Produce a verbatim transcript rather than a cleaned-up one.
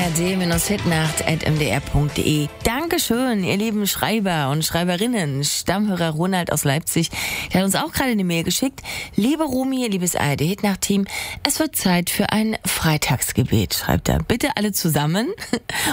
ard-hitnacht at m d r punkt d e. Dankeschön, ihr lieben Schreiber und Schreiberinnen. Stammhörer Ronald aus Leipzig, der hat uns auch gerade eine Mail geschickt. Liebe Romy, liebes A R D-Hitnacht-Team, es wird Zeit für ein Freitagsgebet, schreibt er. Bitte alle zusammen.